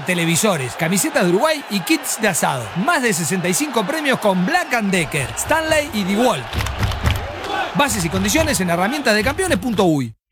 televisores, camisetas de Uruguay y kits de asado. Más de 65 premios con Black & Decker, Stanley y DeWalt. Bases y condiciones en herramientasdecampeones.uy.